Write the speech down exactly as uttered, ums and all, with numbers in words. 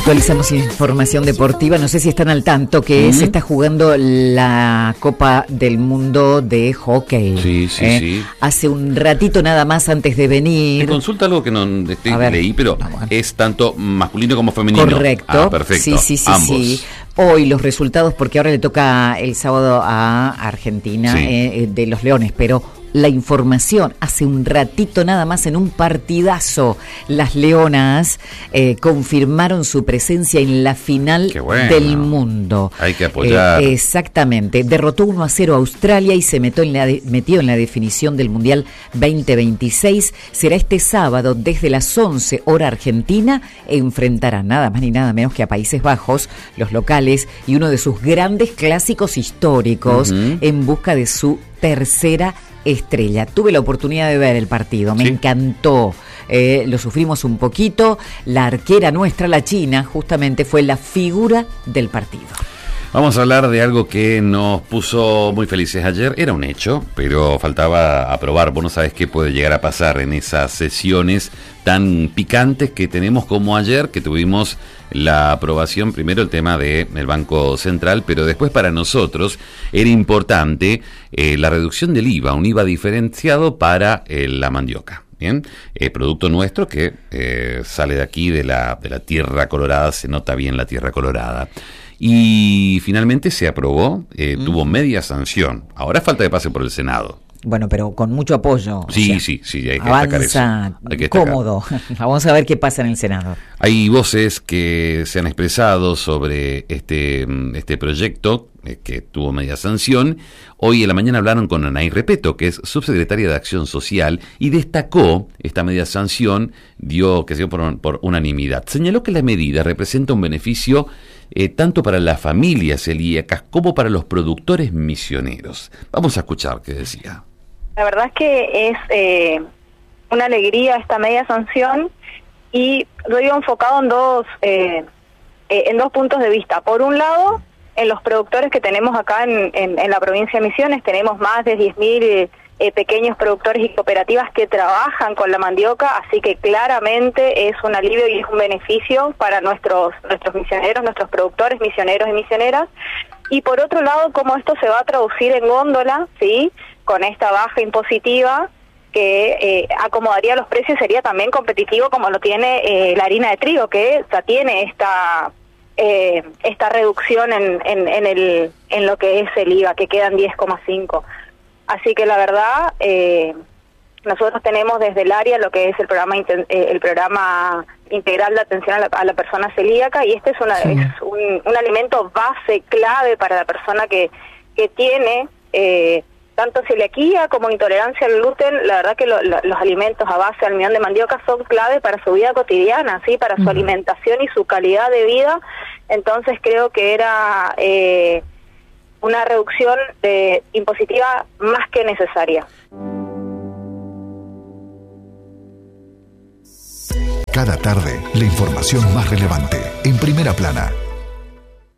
Actualizamos información deportiva. No sé si están al tanto que uh-huh. se está jugando la Copa del Mundo de Hockey. Sí, sí, eh, sí. Hace un ratito nada más antes de venir. Te consulta algo que no este, leí, pero no, bueno. es tanto masculino como femenino. Correcto. Ah, perfecto. Sí, sí, sí, Ambos. sí. Hoy los resultados, porque ahora le toca el sábado a Argentina sí. eh, de los Leones, pero la información, hace un ratito nada más en un partidazo, las Leonas eh, confirmaron su presencia en la final bueno. del mundo. Hay que apoyar. Eh, exactamente, derrotó uno a cero a Australia y se metió en, la de, metió en la definición del Mundial veinte veintiséis. Será este sábado desde las once hora argentina, enfrentará nada más ni nada menos que a Países Bajos, los locales, y uno de sus grandes clásicos históricos uh-huh. en busca de su tercera estrella. Tuve la oportunidad de ver el partido, me sí. encantó, eh, lo sufrimos un poquito, la arquera nuestra, la china, justamente fue la figura del partido. Vamos a hablar de algo que nos puso muy felices ayer, era un hecho, pero faltaba aprobar. Vos no sabés qué puede llegar a pasar en esas sesiones tan picantes que tenemos como ayer, que tuvimos la aprobación, primero el tema del Banco Central, pero después para nosotros era importante eh, la reducción del I V A, un I V A diferenciado para eh, la mandioca. Bien, eh, producto nuestro que eh, sale de aquí, de la, de la tierra colorada, se nota bien la tierra colorada. Y finalmente se aprobó, eh, mm. tuvo media sanción. Ahora falta que pase por el Senado. Bueno, pero con mucho apoyo. Sí, o sea, sí, sí, hay que avanza destacar eso. Hay que destacar. Cómodo. Vamos a ver qué pasa en el Senado. Hay voces que se han expresado sobre este, este proyecto eh, que tuvo media sanción. Hoy en la mañana hablaron con Anaí Repeto, que es subsecretaria de Acción Social, y destacó esta media sanción, dio que se dio por, por unanimidad. Señaló que la medida representa un beneficio eh, tanto para las familias celíacas como para los productores misioneros. Vamos a escuchar qué decía. La verdad es que es eh, una alegría esta media sanción, y lo digo enfocado en dos eh, eh, en dos puntos de vista. Por un lado, en los productores que tenemos acá en, en, en la provincia de Misiones, tenemos más de diez mil eh, eh, pequeños productores y cooperativas que trabajan con la mandioca, así que claramente es un alivio y es un beneficio para nuestros nuestros misioneros, nuestros productores, misioneros y misioneras. Y por otro lado, cómo esto se va a traducir en góndola, ¿sí?, con esta baja impositiva que eh, acomodaría los precios, sería también competitivo como lo tiene eh, la harina de trigo, que ya tiene esta eh, esta reducción en, en, en, el, en lo que es el I V A, que quedan diez coma cinco. Así que la verdad, eh, nosotros tenemos desde el área lo que es el programa eh, el programa integral de atención a la, a la persona celíaca, y este es, una, sí. es un, un alimento base clave para la persona que, que tiene eh, tanto celiaquía como intolerancia al gluten. La verdad que lo, lo, los alimentos a base de almidón de mandioca son clave para su vida cotidiana, sí, para su uh-huh. alimentación y su calidad de vida. Entonces creo que era eh, una reducción de, impositiva más que necesaria. Cada tarde, la información más relevante, en Primera Plana.